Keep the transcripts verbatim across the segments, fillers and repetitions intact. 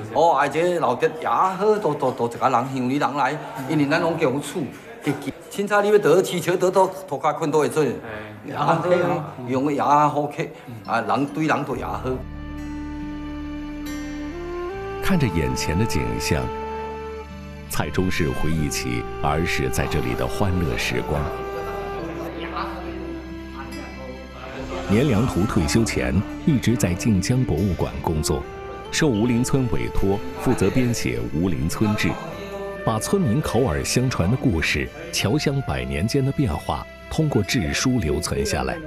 哦，而且老爹也好，都都都一个人乡里人来，因为咱拢共厝，凊彩你要倒起桥倒倒涂骹困都会做，也好，用个也好客，啊，人对人都也好。 看着眼前的景象，蔡中士回忆起儿时在这里的欢乐时光。年良图退休前一直在晋江博物馆工作，受吴林村委托负责编写《吴林村志》，把村民口耳相传的故事、侨乡百年间的变化，通过志书留存下来。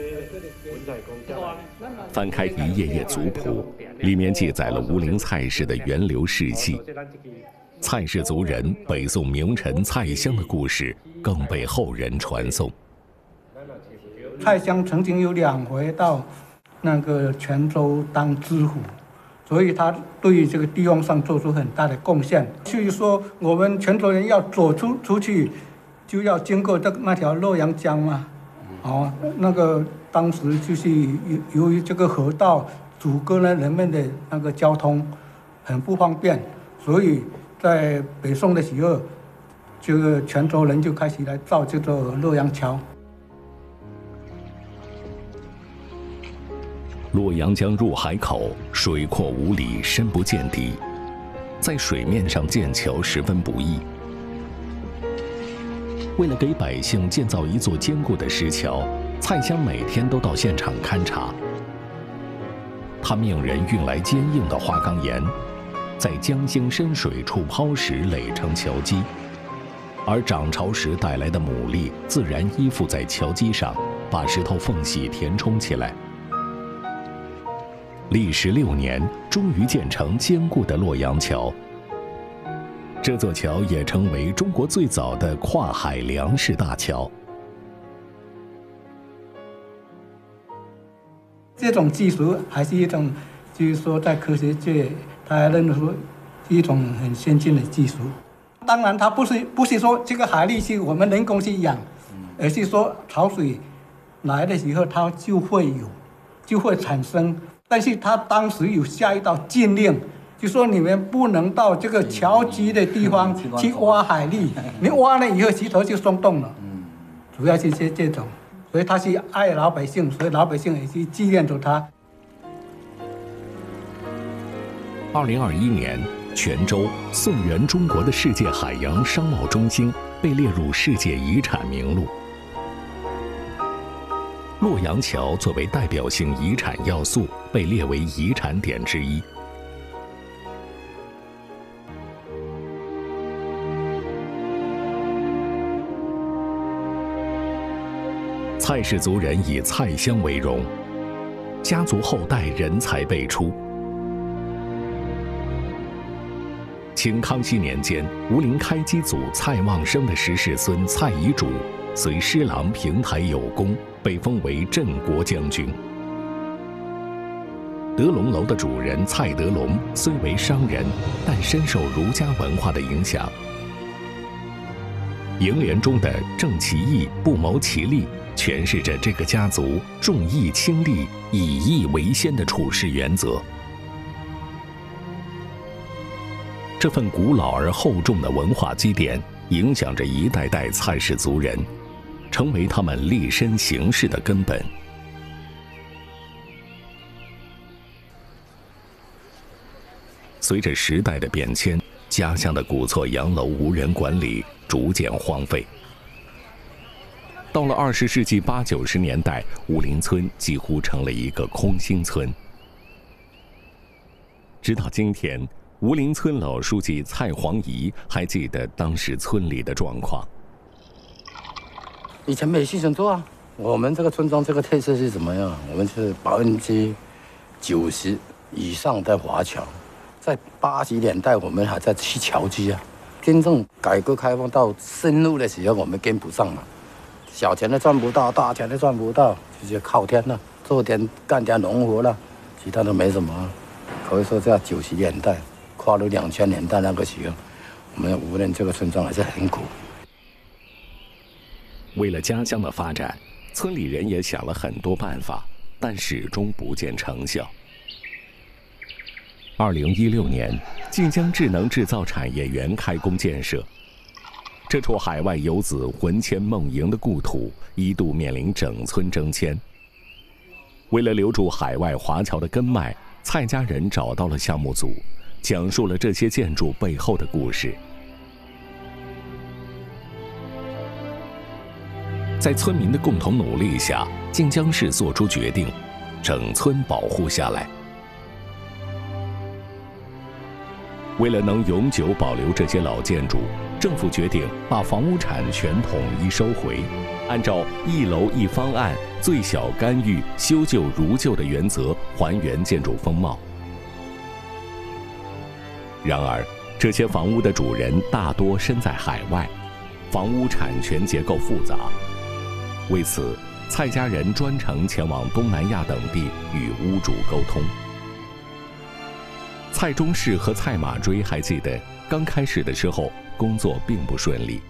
翻开一页页族谱，里面记载了吴林蔡氏的源流世系。蔡氏族人北宋名臣蔡襄的故事更被后人传颂。 蔡襄曾经有两回到那个泉州当知府，所以他对于这个地方上做出很大的贡献。至于说我们泉州人要走出出去，就要经过这那条洛阳江嘛，哦，那个当时就是由于这个河道阻隔了人们的那个交通，很不方便，所以在北宋的时候，这个泉州人就开始来造这座洛阳桥。 洛阳江入海口，水阔五里，深不见底，在水面上建桥十分不易。为了给百姓建造一座坚固的石桥，蔡襄每天都到现场勘察。他命人运来坚硬的花岗岩，在江心深水处抛石垒成桥基，而涨潮时带来的牡蛎自然依附在桥基上，把石头缝隙填充起来。历时六年，终于建成坚固的洛阳桥。这座桥也成为中国最早的跨海粮食大桥。 这种技术还是一种，就是说在科学界，他还认为说一种很先进的技术。当然，它不是不是说这个海蛎是我们人工去养，而是说潮水来的时候，它就会有，就会产生。但是他当时有下一道禁令，就说你们不能到这个桥基的地方去挖海蛎，你挖了以后石头就松动了。主要是这这种，所以他是爱老百姓，所以老百姓也去纪念着他。 二零二一年，泉州宋元中国的世界海洋商贸中心被列入世界遗产名录。洛阳桥作为代表性遗产要素，被列为遗产点之一。蔡氏族人以蔡襄为荣，家族后代人才辈出。清康熙年间，吴林开基祖蔡望生的十世孙蔡遗主随施琅平台有功，被封为镇国将军。德龙楼的主人蔡德龙虽为商人，但深受儒家文化的影响。楹联中的正其义，不谋其利，诠释着这个家族重义轻利、以义为先的处事原则。这份古老而厚重的文化积淀，影响着一代代蔡氏族人，成为他们立身行事的根本。随着时代的变迁，家乡的古厝洋楼无人管理，逐渐荒废。到了二十世纪八九十年代，吴林村几乎成了一个空心村。直到今天，吴林村老书记蔡黄仪还记得当时村里的状况。 以前没细想做啊，我们这个村庄这个特色是怎么样？我们是百分之九十以上在华侨，在八十年代我们还在砌桥基啊。真正改革开放到深入的时候，我们跟不上了，小钱都赚不到，大钱都赚不到，就是靠天了，做点干点农活了，其他都没什么。可以说在九十年代。跨入两千年代那个时候，我们无论这个村庄还是很苦。 为了家乡的发展，村里人也想了很多办法，但始终不见成效。 二零一六年，晋江智能制造产业园开工建设。这处海外游子魂牵梦萦的故土，一度面临整村征迁。为了留住海外华侨的根脉，蔡家人找到了项目组，讲述了这些建筑背后的故事。在村民的共同努力下，晋江市做出决定，整村保护下来。为了能永久保留这些老建筑，政府决定把房屋产权统一收回，按照一楼一方案、最小干预、修旧如旧的原则还原建筑风貌。然而，这些房屋的主人大多身在海外，房屋产权结构复杂。为此，蔡家人专程前往东南亚等地与屋主沟通。蔡中士和蔡马追还记得，刚开始的时候工作并不顺利，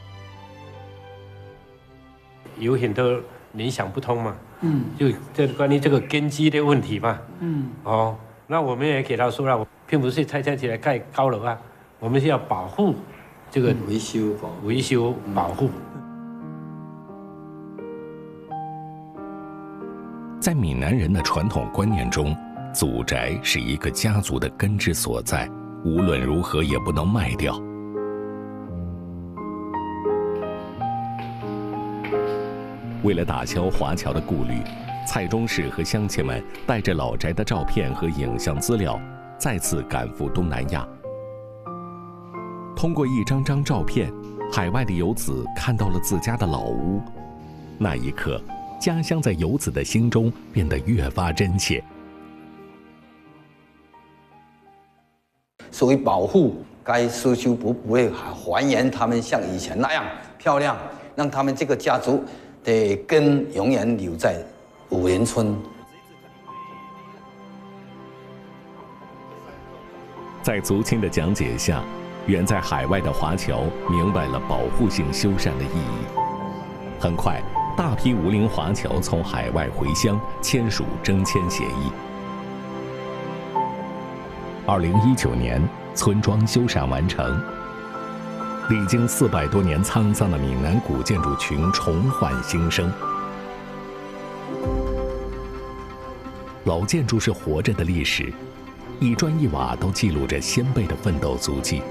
有很多联想不通嘛，嗯，就这关于这个根基的问题嘛，嗯，哦，那我们也给他说了，并不是拆迁起来盖高楼啊，我们是要保护这个维修维修保护。 在闽南人的传统观念中，祖宅是一个家族的根之所在，无论如何也不能卖掉。为了打消华侨的顾虑，蔡中士和乡亲们带着老宅的照片和影像资料，再次赶赴东南亚。通过一张张照片，海外的游子看到了自家的老屋，那一刻，家乡在游子的心中变得越发真切。 所谓保护，该修修补补的还原他们像以前那样漂亮，让他们这个家族的根永远留在武林村。 在族亲的讲解下，远在海外的华侨明白了保护性修缮的意义。很快，大批吴陵华侨从海外回乡，签署征迁协议。二零一九年，村庄修缮完成。历经四百多年沧桑的闽南古建筑群重焕新生。老建筑是活着的历史，一砖一瓦都记录着先辈的奋斗足迹。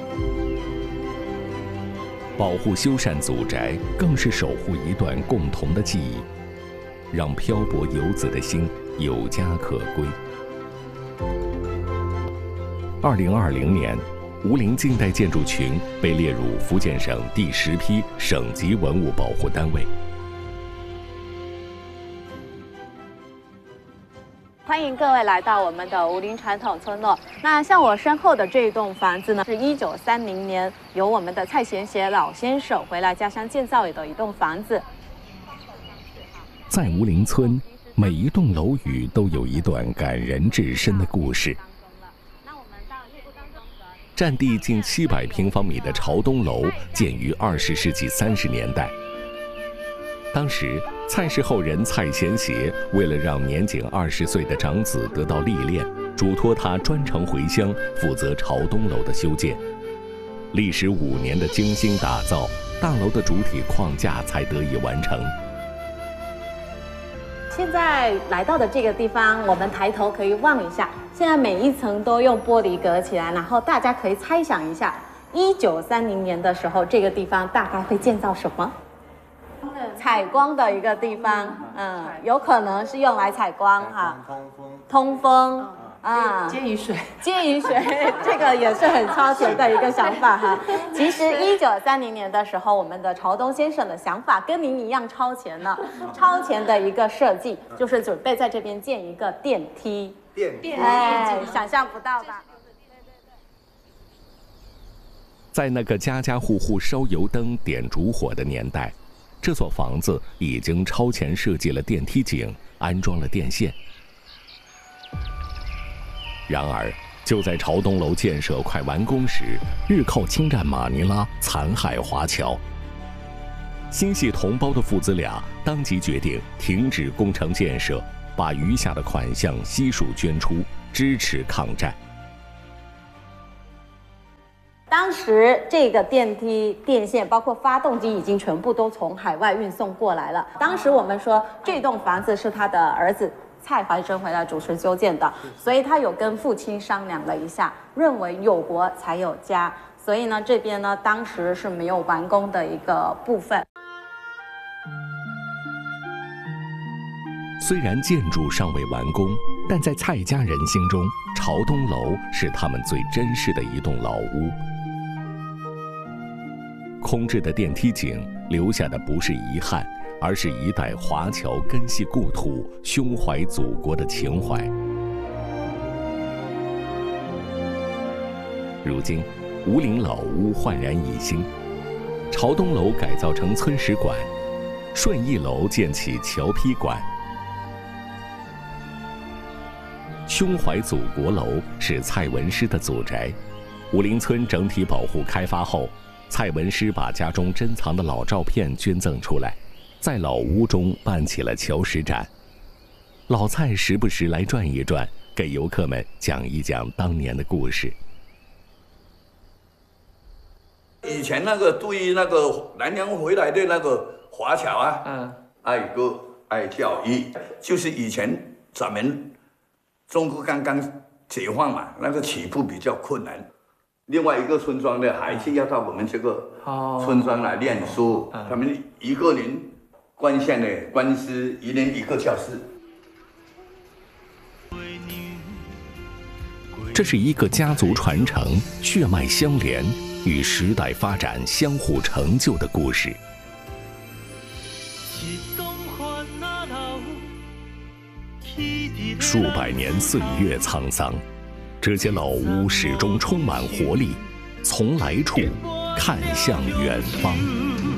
保护修缮祖宅，更是守护一段共同的记忆，让漂泊游子的心有家可归。二零二零年，吴陵近代建筑群被列入福建省第十批省级文物保护单位。 欢迎各位来到我们的吴陵传统村落。那像我身后的这一栋房子呢，是一九三零年由我们的蔡贤协老先生回来家乡建造的一栋房子。 在吴陵村，每一栋楼宇都有一段感人至深的故事。占地近七百平方米的朝东楼建于二十世纪三十年代。当时，蔡氏后人蔡贤协为了让年仅二十岁的长子得到历练，嘱托他专程回乡负责朝东楼的修建。历时五年的精心打造，大楼的主体框架才得以完成。 现在来到的这个地方，我们抬头可以望一下，现在每一层都用玻璃隔起来，然后大家可以猜想一下，一九三零年的时候，这个地方大概会建造什么？采光的一个地方，嗯，有可能是用来采光哈，通风，通风啊， 接雨水， 接雨水，这个也是很超前的一个想法哈。其实一九三零年的时候，我们的朝东先生的想法跟您一样超前了，超前的一个设计就是准备在这边建一个电梯，电梯，哎，想象不到吧？ 在那个家家户户烧油灯、点烛火的年代，这座房子已经超前设计了电梯井，安装了电线。然而，就在朝东楼建设快完工时，日寇侵占马尼拉，残害华侨。心系同胞的父子俩当即决定停止工程建设，把余下的款项悉数捐出，支持抗战。 当时这个电梯、电线，包括发动机，已经全部都从海外运送过来了。当时我们说这栋房子是他的儿子蔡怀珍回来主持修建的，所以他有跟父亲商量了一下，认为有国才有家，所以呢，这边呢当时是没有完工的一个部分。 虽然建筑尚未完工，但在蔡家人心中，朝东楼是他们最珍视的一栋老屋。空置的电梯井留下的不是遗憾，而是一代华侨根系故土、胸怀祖国的情怀。如今，吴陵老屋焕然一新，朝东楼改造成村史馆，顺义楼建起侨批馆。胸怀祖国楼是蔡文师的祖宅，武陵村整体保护开发后，蔡文师把家中珍藏的老照片捐赠出来，在老屋中办起了侨史展。老蔡时不时来转一转，给游客们讲一讲当年的故事。 以前那个对于那个南洋回来的那个华侨啊，嗯，爱歌爱教育，就是以前咱们。中国刚刚解放嘛，那个起步比较困难。另外一个村庄的孩子要到我们这个村庄来念书，哦、他们一个人关县的官司，一人一个教室。 这是一个家族传承、血脉相连与时代发展相互成就的故事。数百年岁月沧桑，这些老屋始终充满活力，从来处看向远方。